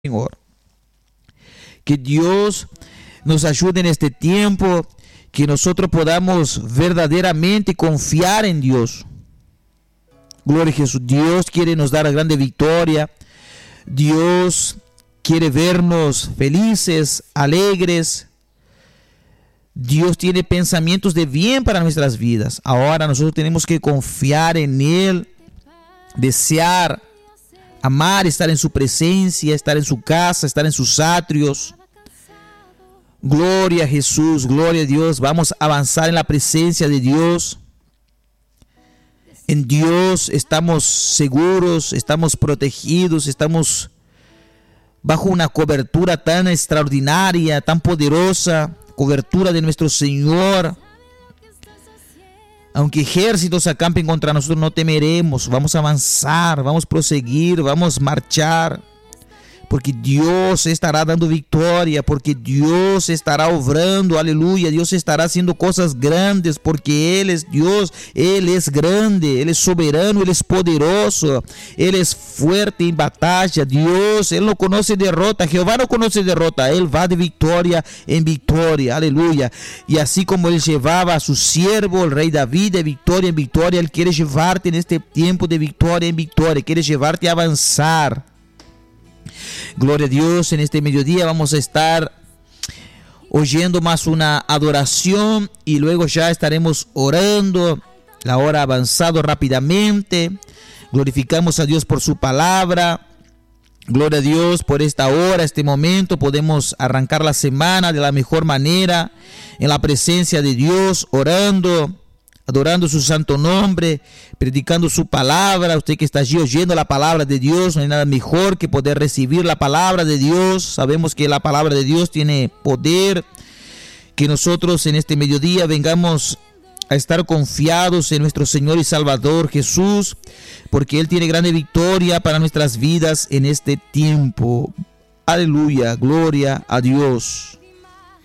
Señor. Que Dios nos ayude en este tiempo, que nosotros podamos verdaderamente confiar en Dios. Gloria a Jesús. Dios quiere nos dar la grande victoria. Dios quiere vernos felices, alegres. Dios tiene pensamientos de bien para nuestras vidas. Ahora nosotros tenemos que confiar en Él, desear, amar, estar en su presencia, estar en su casa, estar en sus atrios. Gloria a Jesús, gloria a Dios. Vamos a avanzar en la presencia de Dios. En Dios estamos seguros, estamos protegidos, estamos bajo una cobertura tan extraordinaria, tan poderosa, cobertura de nuestro Señor. Aunque ejércitos acampen contra nosotros, no temeremos. Vamos a avanzar, vamos a proseguir, vamos a marchar. Porque Dios estará dando victoria, porque Dios estará obrando, aleluya. Dios estará haciendo cosas grandes, porque Él es Dios, Él es grande, Él es soberano, Él es poderoso, Él es fuerte en batalla. Dios, Él no conoce derrota, Jehová no conoce derrota, Él va de victoria en victoria, aleluya. Y así como Él llevaba a su siervo, el rey David, de victoria en victoria, Él quiere llevarte en este tiempo de victoria en victoria, quiere llevarte a avanzar. Gloria a Dios. En este mediodía vamos a estar oyendo más una adoración y luego ya estaremos orando. La hora ha avanzado rápidamente. Glorificamos a Dios por su palabra. Gloria a Dios por esta hora, este momento. Podemos arrancar la semana de la mejor manera en la presencia de Dios, orando, adorando su santo nombre, predicando su palabra. Usted que está allí oyendo la palabra de Dios, no hay nada mejor que poder recibir la palabra de Dios. Sabemos que la palabra de Dios tiene poder, que nosotros en este mediodía vengamos a estar confiados en nuestro Señor y Salvador Jesús, porque Él tiene grande victoria para nuestras vidas en este tiempo. Aleluya, gloria a Dios.